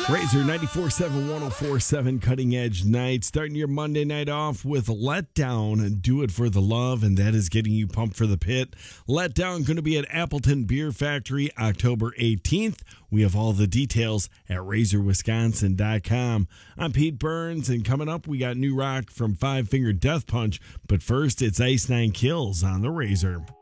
Razor 94.7, 104.7 Cutting Edge Night. Starting your Monday night off with Let Down. Do It for the Love, and that is getting you pumped for the pit. Let Down going to be at Appleton Beer Factory October 18th. We have all the details at razorwisconsin.com. I'm Pete Burns, and coming up, we got new rock from Five Finger Death Punch. But first, it's Ice Nine Kills on the Razor.